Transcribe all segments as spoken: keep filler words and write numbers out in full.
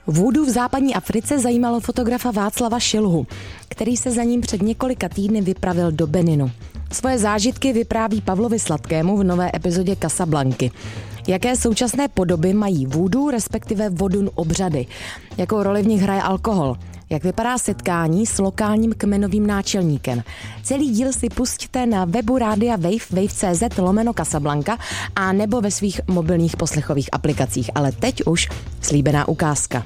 Vúdu v západní Africe zajímalo fotografa Václava Šilhu, který se za ním před několika týdny vypravil do Beninu. Svoje zážitky vypráví Pavlovi Sladkému v nové epizodě Casablanky. Jaké současné podoby mají vúdu, respektive vodun obřady? Jakou roli v nich hraje alkohol? Jak vypadá setkání s lokálním kmenovým náčelníkem? Celý díl si pusťte na webu Rádia Wave, wave tečka cé zet lomeno Casablanka a nebo ve svých mobilních poslechových aplikacích. Ale teď už slíbená ukázka.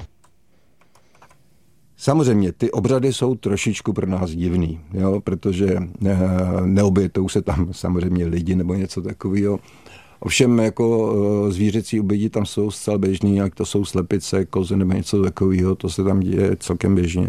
Samozřejmě, ty obřady jsou trošičku pro nás divný, jo, protože ne, neobětou se tam samozřejmě lidi nebo něco takového. Ovšem jako zvířecí oběti tam jsou zcela běžný, jak to jsou slepice, kozy nebo něco takového, to se tam děje celkem běžně.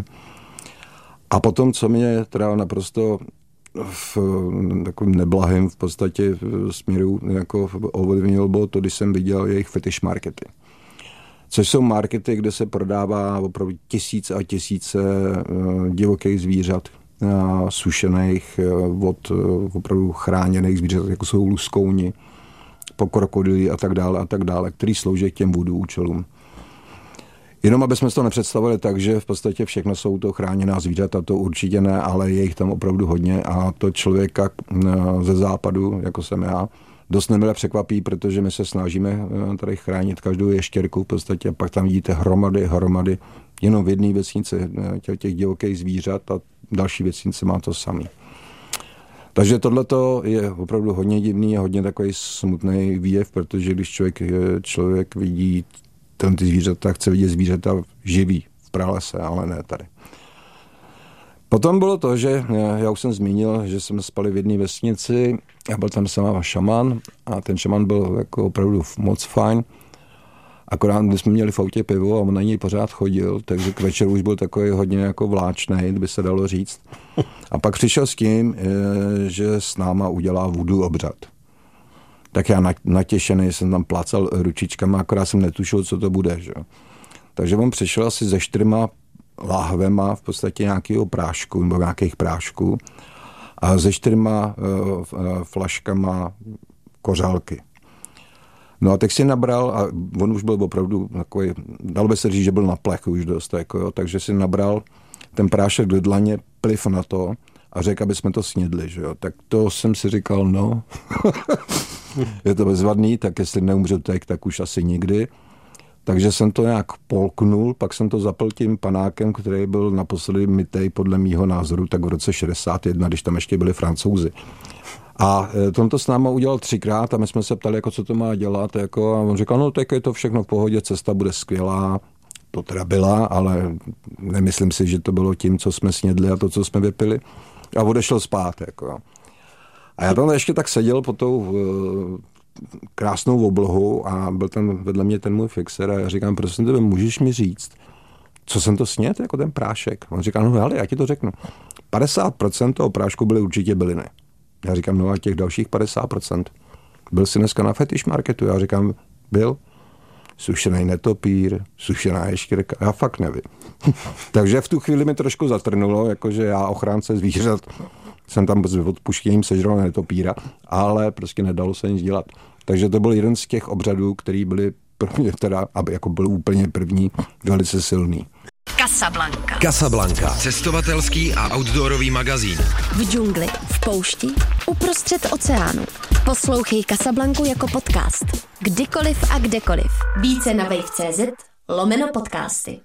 A potom, co mě teda naprosto v takovým neblahým v podstatě v směru jako ovlivnilo, bylo to, když jsem viděl jejich fetish markety. Což jsou markety, kde se prodává opravdu tisíce a tisíce divokých zvířat, sušených od opravdu chráněných zvířat, jako jsou luskouni, po krokodily a tak dále a tak dále, který slouží k těm voodoo účelům. Jenom aby jsme to nepředstavili tak, že v podstatě všechno jsou to chráněná zvířata, to určitě ne, ale je jich tam opravdu hodně a to člověka ze západu, jako jsem já, dost nemile překvapí, protože my se snažíme tady chránit každou ještěrku v podstatě a pak tam vidíte hromady, hromady, jenom v jedné vesnici těch, těch divokých zvířat a další vesnice má to samý. Takže tohleto je opravdu hodně divný a hodně takový smutný výjev, protože když člověk, člověk vidí ten ty zvířata, chce vidět zvířata živý v pralese, ale ne tady. Potom bylo to, že já už jsem zmínil, že jsme spali v jedné vesnici a byl tam sama šaman a ten šaman byl jako opravdu moc fajn. Akorát, když jsme měli v autě pivo a on na něj pořád chodil, takže k večeru už byl takový hodně jako vláčnej, by se dalo říct. A pak přišel s tím, že s náma udělá voodoo obřad. Tak já natěšený jsem tam plácal ručičkama, akorát jsem netušil, co to bude. Že? Takže on přišel asi se čtyřma láhvema v podstatě nějakého prášku, nebo nějakých prášků a se čtyřma uh, flaškama kořálky. No a tak si nabral, a on už byl opravdu takový, dalo by se říct, že byl na plech už dost, jako jo, takže si nabral ten prášek do dlaně, pliv na to a řekl, aby jsme to snědli, že jo. Tak to jsem si říkal, no, je to bezvadný, tak jestli neumřu teď, tak už asi nikdy. Takže jsem to nějak polknul, pak jsem to zapl tím panákem, který byl naposledy mytej podle mýho názoru, tak v roce šedesát jedna, když tam ještě byli Francouzi. A on to s náma udělal třikrát a my jsme se ptali, jako, co to má dělat. Jako, a on říkal, no tak je to všechno v pohodě, cesta bude skvělá. To teda byla, ale nemyslím si, že to bylo tím, co jsme snědli a to, co jsme vypili. A odešel spát. Jako. A já tam ještě tak seděl pod tou uh, krásnou oblohou a byl tam vedle mě ten můj fixer a já říkám, prosím tebe, můžeš mi říct, co jsem to snědl, jako ten prášek? On říká, no hele, já ti to řeknu. padesát procent toho prášku byly určitě byliny. Já říkám, no a těch dalších padesát procent. Byl jsi dneska na fetish marketu? Já říkám, byl. Sušený netopír, sušená ještěrka. Já fakt nevím. Takže v tu chvíli mi trošku zatrnulo, jakože já ochránce zvířat jsem tam s odpuštěním sežral netopíra, ale prostě nedalo se nic dělat. Takže to byl jeden z těch obřadů, který byly pro mě teda, aby jako byl úplně první, velice silný. Casablanca. Casablanca. Cestovatelský a outdoorový magazín. V džungli, v poušti, uprostřed oceánu. Poslouchej Casablanku jako podcast. Kdykoliv a kdekoliv. Více na wave tečka cé zet lomeno podcasty.